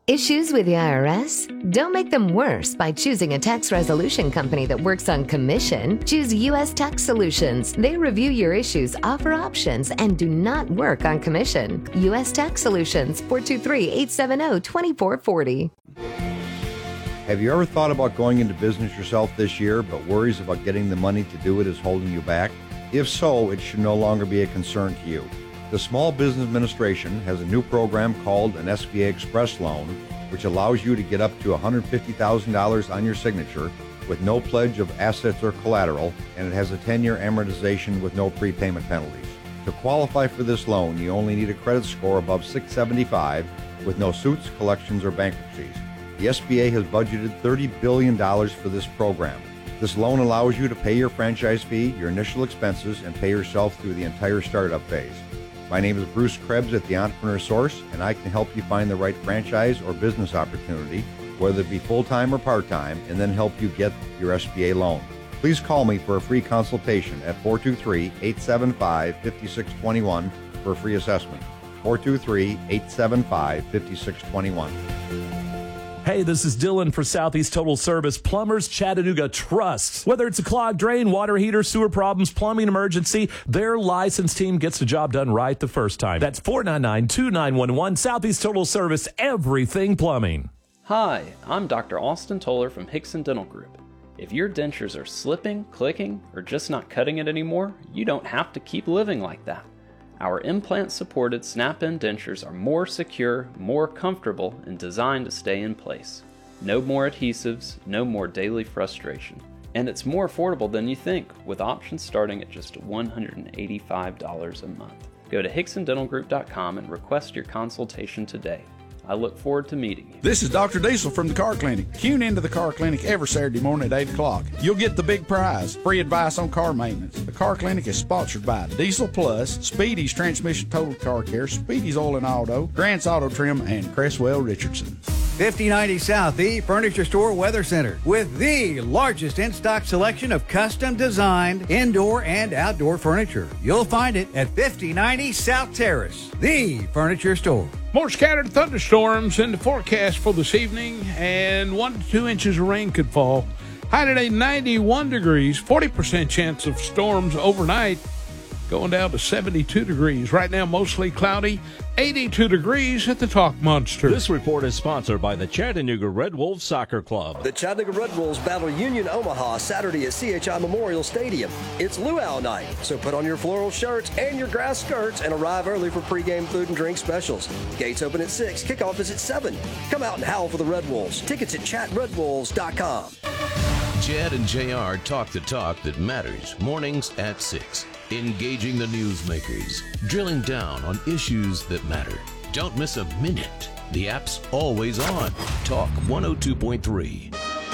Issues with the IRS? Don't make them worse by choosing a tax resolution company that works on commission. Choose U.S. Tax Solutions. They review your issues, offer options, and do not work on commission. U.S. Tax Solutions, 423-870-2440. Have you ever thought about going into business yourself this year, but worries about getting the money to do it is holding you back? If so, it should no longer be a concern to you. The Small Business Administration has a new program called an SBA Express Loan, which allows you to get up to $150,000 on your signature with no pledge of assets or collateral, and it has a 10-year amortization with no prepayment penalties. To qualify for this loan, you only need a credit score above 675 with no suits, collections, or bankruptcies. The SBA has budgeted $30 billion for this program. This loan allows you to pay your franchise fee, your initial expenses, and pay yourself through the entire startup phase. My name is Bruce Krebs at The Entrepreneur Source, and I can help you find the right franchise or business opportunity, whether it be full-time or part-time, and then help you get your SBA loan. Please call me for a free consultation at 423-875-5621 for a free assessment. 423-875-5621. Hey, this is Dylan for Southeast Total Service Plumbers Chattanooga Trust. Whether it's a clogged drain, water heater, sewer problems, plumbing emergency, their licensed team gets the job done right the first time. That's 499-2911 Southeast Total Service, everything plumbing. Hi, I'm Dr. Austin Toller from Hickson Dental Group. If your dentures are slipping, clicking, or just not cutting it anymore, you don't have to keep living like that. Our implant-supported snap-in dentures are more secure, more comfortable, and designed to stay in place. No more adhesives, no more daily frustration. And it's more affordable than you think, with options starting at just $185 a month. Go to HicksonDentalGroup.com and request your consultation today. I look forward to meeting you. This is Dr. Diesel from the Car Clinic. Tune into the Car Clinic every Saturday morning at 8 o'clock. You'll get the big prize, free advice on car maintenance. The Car Clinic is sponsored by Diesel Plus, Speedy's Transmission Total Car Care, Speedy's Oil and Auto, Grant's Auto Trim, and Cresswell Richardson. 5090 South, the Furniture Store Weather Center, with the largest in-stock selection of custom-designed indoor and outdoor furniture. You'll find it at 5090 South Terrace, the Furniture Store. More scattered thunderstorms in the forecast for this evening, and 1 to 2 inches of rain could fall. High today, 91 degrees, 40% chance of storms overnight, going down to 72 degrees. Right now, mostly cloudy, 82 degrees at the Talk Monster. This report is sponsored by the Chattanooga Red Wolves Soccer Club. The Chattanooga Red Wolves battle Union Omaha Saturday at CHI Memorial Stadium. It's luau night, so put on your floral shirts and your grass skirts and arrive early for pregame food and drink specials. Gates open at 6, kickoff is at 7. Come out and howl for the Red Wolves. Tickets at chatredwolves.com. Chad and JR talk the talk that matters, mornings at 6. Engaging the newsmakers, drilling down on issues that matter. Don't miss a minute. The app's always on. Talk 102.3.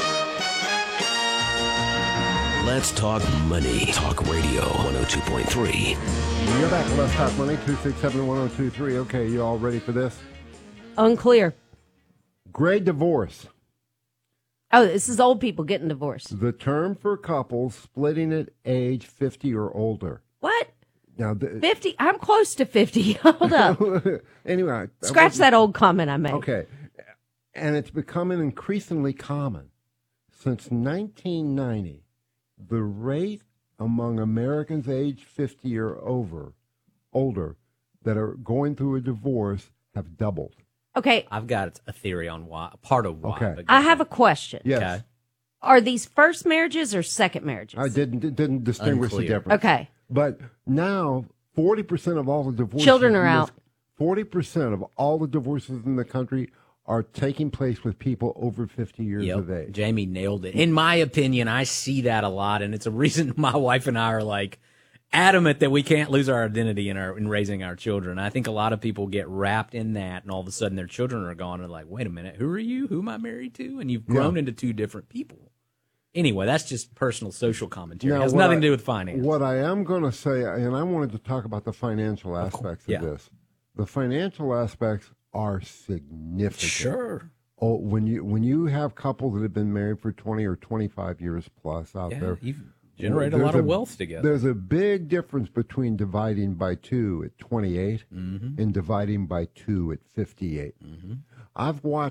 Let's talk money. Talk Radio 102.3. You're back. Let's talk money. 267-1023. Okay, you all ready for this? Unclear. Gray divorce. Oh, this is old people getting divorced. The term for couples splitting at age 50 or older. What? Now, 50? I'm close to 50. Hold up. Anyway. Scratch that old comment I made. Okay. And it's becoming increasingly common. Since 1990, the rate among Americans aged 50 or older that are going through a divorce have doubled. Okay. I've got a theory on why, part of why. Okay. I have a question. Yes. Okay. Are these first marriages or second marriages? I didn't distinguish the difference. Okay. But now, 40% of all the divorces... Children are out. 40% of all the divorces in the country are taking place with people over 50 years of age. Jamie nailed it. In my opinion, I see that a lot, and it's a reason my wife and I are like adamant that we can't lose our identity in raising our children. I think a lot of people get wrapped in that, and all of a sudden their children are gone, and like, wait a minute, who are you? Who am I married to? And you've grown into two different people. Anyway, that's just personal social commentary. It has nothing to do with finance. What I am going to say, and I wanted to talk about the financial aspects of this. The financial aspects are significant. Sure. Oh, when you have couples that have been married for 20 or 25 years plus out there, you've generated a lot of wealth together. There's a big difference between dividing by 2 at 28 and dividing by 2 at 58. Mm-hmm. I've watched